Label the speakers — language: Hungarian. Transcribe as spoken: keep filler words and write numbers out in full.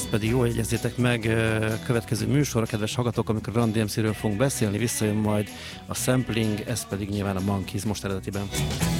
Speaker 1: Ezt pedig jól jegyezzétek meg, következő műsorra, kedves hallgatók, amikor Run dé em cé-ről fogunk beszélni, visszajön majd a sampling, ez pedig nyilván a Monkeys most eredetiben.